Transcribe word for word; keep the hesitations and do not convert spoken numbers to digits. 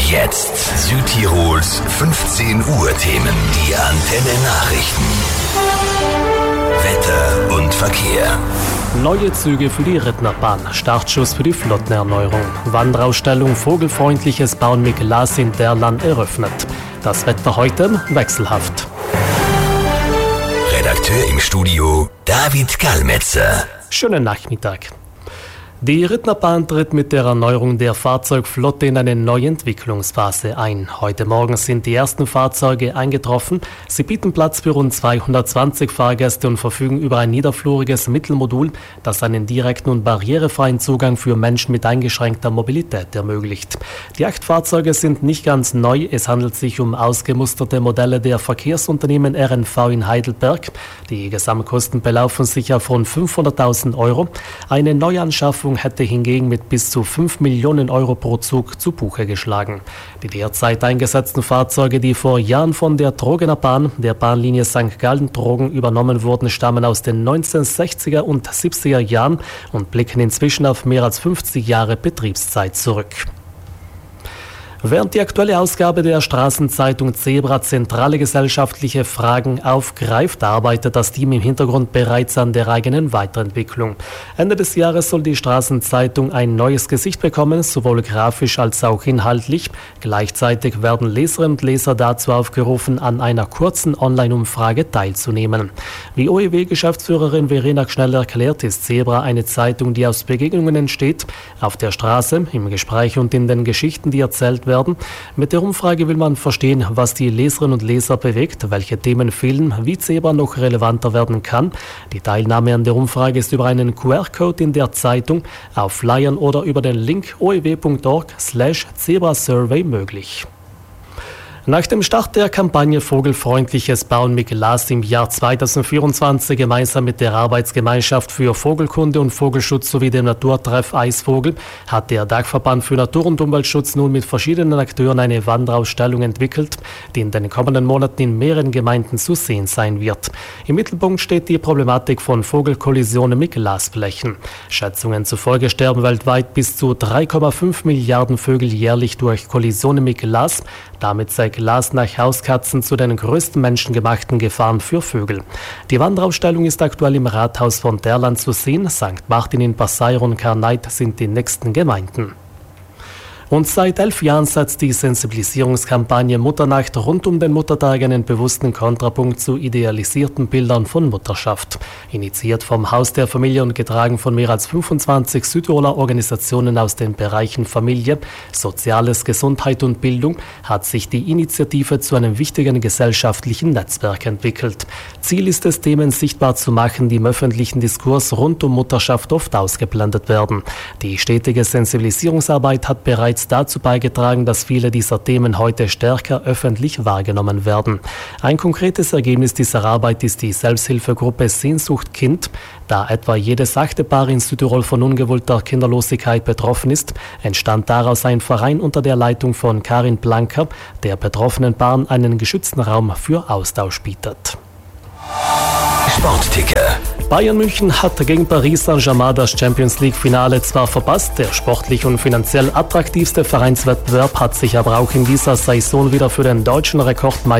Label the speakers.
Speaker 1: Jetzt Südtirols fünfzehn Uhr Themen. Die Antenne Nachrichten. Wetter und Verkehr.
Speaker 2: Neue Züge für die Rittnerbahn, Startschuss für die Flottenerneuerung, Wanderausstellung Vogelfreundliches Bauen mit Glas in Derlan eröffnet. Das Wetter heute wechselhaft.
Speaker 1: Redakteur im Studio David Gallmetzer.
Speaker 2: Schönen Nachmittag. Die Rittnerbahn tritt mit der Erneuerung der Fahrzeugflotte in eine neue Entwicklungsphase ein. Heute Morgen sind die ersten Fahrzeuge eingetroffen. Sie bieten Platz für rund zweihundertzwanzig Fahrgäste und verfügen über ein niederfluriges Mittelmodul, das einen direkten und barrierefreien Zugang für Menschen mit eingeschränkter Mobilität ermöglicht. Die acht Fahrzeuge sind nicht ganz neu. Es handelt sich um ausgemusterte Modelle der Verkehrsunternehmen R N V in Heidelberg. Die Gesamtkosten belaufen sich auf rund fünfhunderttausend Euro. Eine Neuanschaffung hätte hingegen mit bis zu fünf Millionen Euro pro Zug zu Buche geschlagen. Die derzeit eingesetzten Fahrzeuge, die vor Jahren von der Trogener Bahn, der Bahnlinie Sankt Gallen-Trogen, übernommen wurden, stammen aus den neunzehnhundertsechziger und siebziger Jahren und blicken inzwischen auf mehr als fünfzig Jahre Betriebszeit zurück. Während die aktuelle Ausgabe der Straßenzeitung Zebra zentrale gesellschaftliche Fragen aufgreift, arbeitet das Team im Hintergrund bereits an der eigenen Weiterentwicklung. Ende des Jahres soll die Straßenzeitung ein neues Gesicht bekommen, sowohl grafisch als auch inhaltlich. Gleichzeitig werden Leserinnen und Leser dazu aufgerufen, an einer kurzen Online-Umfrage teilzunehmen. Wie O E W-Geschäftsführerin Verena Schnell erklärt, ist Zebra eine Zeitung, die aus Begegnungen entsteht, auf der Straße, im Gespräch und in den Geschichten, die erzählt werden. Mit der Umfrage will man verstehen, was die Leserinnen und Leser bewegt, welche Themen fehlen, wie Zebra noch relevanter werden kann. Die Teilnahme an der Umfrage ist über einen Q R-Code in der Zeitung, auf Flyern oder über den Link o e w punkt org slash zebra survey möglich. Nach dem Start der Kampagne Vogelfreundliches Bauen mit Glas im Jahr zweitausendvierundzwanzig gemeinsam mit der Arbeitsgemeinschaft für Vogelkunde und Vogelschutz sowie dem Naturtreff Eisvogel hat der Dachverband für Natur- und Umweltschutz nun mit verschiedenen Akteuren eine Wanderausstellung entwickelt, die in den kommenden Monaten in mehreren Gemeinden zu sehen sein wird. Im Mittelpunkt steht die Problematik von Vogelkollisionen mit Glasflächen. Schätzungen zufolge sterben weltweit bis zu drei Komma fünf Milliarden Vögel jährlich durch Kollisionen mit Glas. Damit sei Glas nach Hauskatzen zu den größten menschengemachten Gefahren für Vögel. Die Wanderausstellung ist aktuell im Rathaus von Derlan zu sehen. Sankt Martin in Passaier und Karneit sind die nächsten Gemeinden. Und seit elf Jahren setzt die Sensibilisierungskampagne Mutternacht rund um den Muttertag einen bewussten Kontrapunkt zu idealisierten Bildern von Mutterschaft. Initiiert vom Haus der Familie und getragen von mehr als fünfundzwanzig Südtiroler Organisationen aus den Bereichen Familie, Soziales, Gesundheit und Bildung, hat sich die Initiative zu einem wichtigen gesellschaftlichen Netzwerk entwickelt. Ziel ist es, Themen sichtbar zu machen, die im öffentlichen Diskurs rund um Mutterschaft oft ausgeblendet werden. Die stetige Sensibilisierungsarbeit hat bereits dazu beigetragen, dass viele dieser Themen heute stärker öffentlich wahrgenommen werden. Ein konkretes Ergebnis dieser Arbeit ist die Selbsthilfegruppe Sehnsucht Kind. Da etwa jedes achte Paar in Südtirol von ungewollter Kinderlosigkeit betroffen ist, entstand daraus ein Verein unter der Leitung von Karin Blanker, der betroffenen Paaren einen geschützten Raum für Austausch bietet.
Speaker 1: Sportticker.
Speaker 2: Bayern München hat gegen Paris Saint-Germain das Champions-League-Finale zwar verpasst, der sportlich und finanziell attraktivste Vereinswettbewerb hat sich aber auch in dieser Saison wieder für den deutschen Rekordmeister